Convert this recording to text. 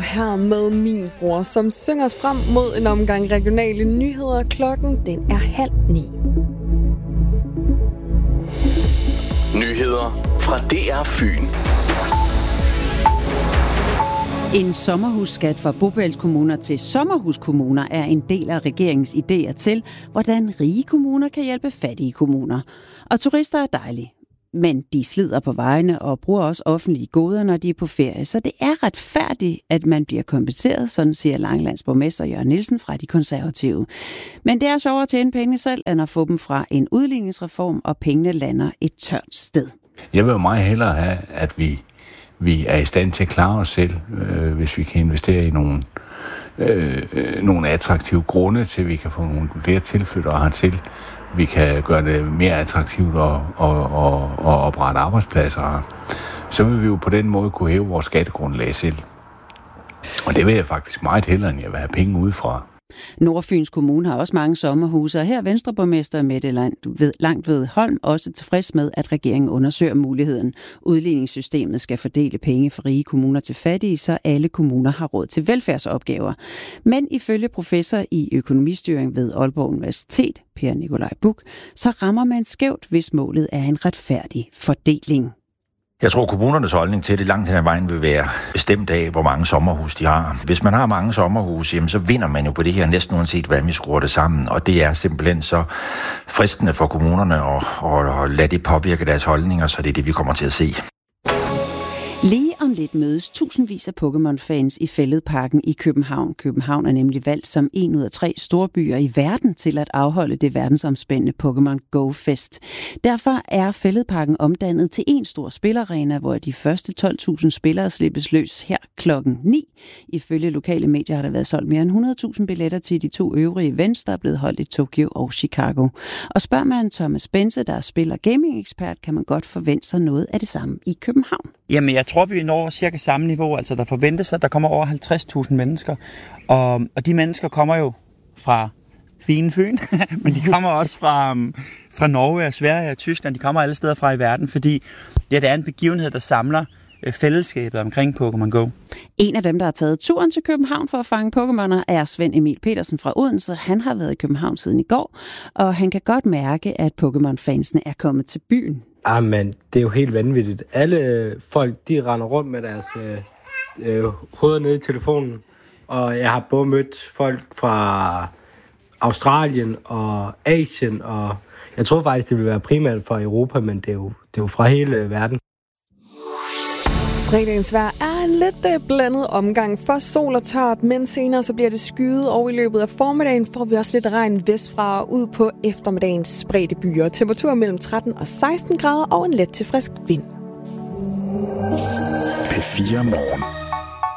her med Min Bror, som synger os frem mod en omgang regionale nyheder. Klokken, den er 8:30. Nyheder fra DR Fyn. En sommerhusskat fra bopælskommuner til sommerhuskommuner er en del af regeringens idéer til, hvordan rige kommuner kan hjælpe fattige kommuner. Og turister er dejlige, men de slider på vejene og bruger også offentlige goder, når de er på ferie. Så det er retfærdigt, at man bliver kompenseret, sådan siger Langelands borgmester Jørgen Nielsen fra De Konservative. Men det er sjovere at tjene penge selv, end at få dem fra en udligningsreform, og pengene lander et tørt sted. Jeg vil jo meget hellere have, at vi er i stand til at klare os selv, hvis vi kan investere i nogle attraktive grunde til, at vi kan få nogle flere tilflyttere hertil. Vi kan gøre det mere attraktivt at oprette arbejdspladser. Så vil vi jo på den måde kunne hæve vores skattegrundlag selv. Og det vil jeg faktisk meget hellere, end jeg vil have penge udefra. Nordfyns Kommune har også mange sommerhuse, og her er Venstreborgmester Mette Langtved Holm også tilfreds med, at regeringen undersøger muligheden. Udligningssystemet skal fordele penge fra rige kommuner til fattige, så alle kommuner har råd til velfærdsopgaver. Men ifølge professor i økonomistyring ved Aalborg Universitet, Per Nikolaj Buch, så rammer man skævt, hvis målet er en retfærdig fordeling. Jeg tror, kommunernes holdning til det langt hen ad vejen vil være bestemt af, hvor mange sommerhus de har. Hvis man har mange sommerhus, jamen, så vinder man jo på det her næsten uanset, hvordan vi skruer det sammen. Og det er simpelthen så fristende for kommunerne at lade det påvirke deres holdninger, så det er det, vi kommer til at se. Lige om lidt mødes tusindvis af Pokémon-fans i Fælledparken i København. København er nemlig valgt som 1 ud af 3 storbyer i verden til at afholde det verdensomspændende Pokémon Go Fest. Derfor er Fælledparken omdannet til en stor spilarena, hvor de første 12.000 spillere slippes løs her klokken 9. Ifølge lokale medier har der været solgt mere end 100.000 billetter til de 2 øvrige events, der er blevet holdt i Tokyo og Chicago. Og spørger man Thomas Bense, der er spiller gaming-ekspert, kan man godt forvente sig noget af det samme i København. Jamen, jeg tror, vi når cirka samme niveau. Altså, der forventes, at der kommer over 50.000 mennesker. Og de mennesker kommer jo fra fine Fyn, men de kommer også fra Norge og Sverige og Tyskland. De kommer alle steder fra i verden, fordi det er en begivenhed, der samler fællesskabet omkring Pokémon Go. En af dem, der har taget turen til København for at fange Pokémoner, er Svend Emil Petersen fra Odense. Han har været i København siden i går, og han kan godt mærke, at Pokémon-fansene er kommet til byen. Men det er jo helt vanvittigt. Alle folk, de render rundt med deres hoveder nede i telefonen, og jeg har både mødt folk fra Australien og Asien, og jeg tror faktisk, det vil være primært fra Europa, men det er jo fra hele verden. Fredagens vejr er en lidt blandet omgang for sol og tørt, men senere så bliver det skyet, og i løbet af formiddagen får vi også lidt regn vestfra og ud på eftermiddagens spredte byer. Temperaturer mellem 13 og 16 grader og en let til frisk vind. P4 Morgen.